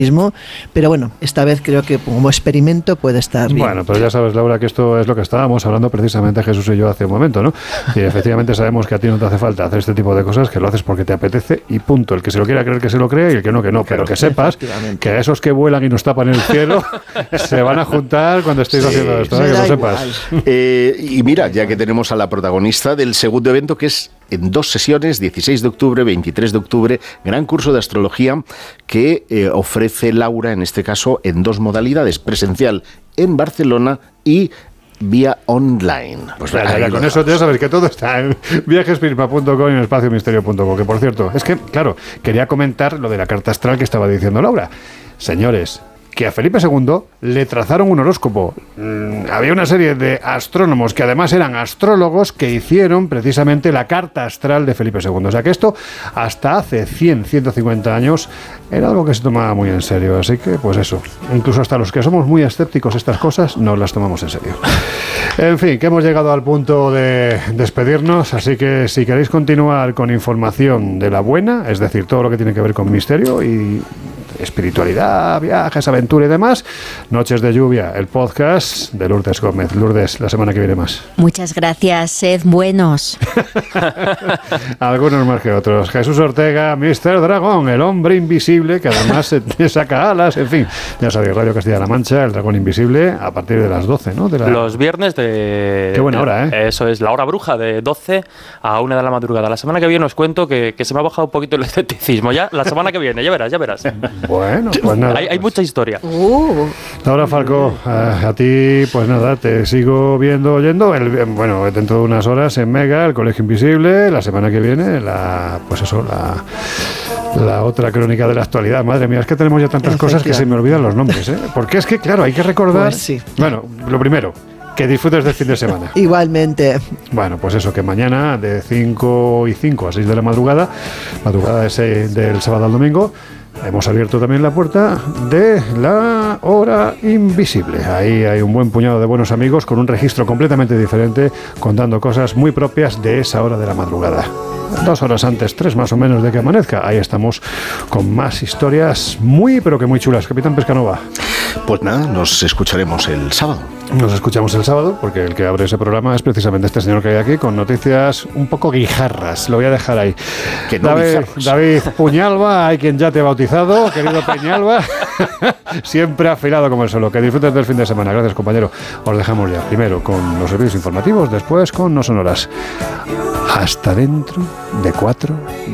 pero bueno, esta vez creo que como experimento puede estar bien. Bueno, pero ya sabes, Laura, que esto es lo que estábamos hablando precisamente Jesús y yo hace un momento, ¿no? Y efectivamente sabemos que a ti no te hace falta hacer este tipo de cosas, que lo haces porque te apetece y punto. El que se lo quiera creer que se lo crea y el que no, pero que sepas que a esos que vuelan y nos tapan el cielo se van a juntar cuando estéis haciendo esto, que lo sepas. Y mira, ya que tenemos a la protagonista del segundo evento, que es en 2 sesiones, 16 de octubre, 23 de octubre, gran curso de astrología que ofrece Laura, en este caso, en 2 modalidades, presencial en Barcelona y vía online. Pues ya con eso ya sabes que todo está en viajespisma.com y en espaciomisterio.com, que por cierto, es que, claro, quería comentar lo de la carta astral que estaba diciendo Laura. Señores, que a Felipe II le trazaron un horóscopo. Había una serie de astrónomos que además eran astrólogos que hicieron precisamente la carta astral de Felipe II. O sea que esto hasta hace 150 años era algo que se tomaba muy en serio. Así que pues eso, incluso hasta los que somos muy escépticos estas cosas nos las tomamos en serio. En fin, que hemos llegado al punto de despedirnos, así que si queréis continuar con información de la buena, es decir, todo lo que tiene que ver con misterio y espiritualidad, viajes, aventura y demás, Noches de Lluvia, el podcast de Lourdes Gómez. Lourdes, la semana que viene más. Muchas gracias, sed buenos. Algunos más que otros. Jesús Ortega, Mr. Dragón, el hombre invisible, que además te saca alas, en fin. Ya sabéis, Radio Castilla-La Mancha, el Dragón Invisible, a partir de las 12, ¿no? Los viernes de... Qué buena hora, ¿eh? Eso es, la hora bruja, de 12 a 1 de la madrugada. La semana que viene os cuento que se me ha bajado un poquito el escepticismo. Ya, la semana que viene, ya verás. Bueno, pues nada. Hay mucha historia. Laura Falcó, a ti, pues nada, te sigo oyendo. Bueno, dentro de unas horas en Mega, el Colegio Invisible. La semana que viene, la otra crónica de la actualidad. Madre mía, es que tenemos ya tantas cosas que se me olvidan los nombres, ¿eh? Porque es que, claro, hay que recordar. Pues sí. Bueno, lo primero, que disfrutes del fin de semana. Igualmente. Bueno, pues eso, que mañana de 5 a 6 de la madrugada del sábado al domingo, hemos abierto también la puerta de la hora invisible. Ahí hay un buen puñado de buenos amigos con un registro completamente diferente, contando cosas muy propias de esa hora de la madrugada. 2 horas antes, 3 más o menos de que amanezca. Ahí estamos con más historias pero que muy chulas. Capitán Pescanova. Pues nada, nos escucharemos el sábado. Nos escuchamos el sábado, porque el que abre ese programa es precisamente este señor que hay aquí, con noticias un poco guijarras. Lo voy a dejar ahí. Que no David Puñalba, hay quien ya te ha bautizado, querido Peñalba. Siempre afilado como el solo. Que disfrutes del fin de semana. Gracias, compañero. Os dejamos ya, primero con los servicios informativos, después con No Sonoras. Hasta dentro de 4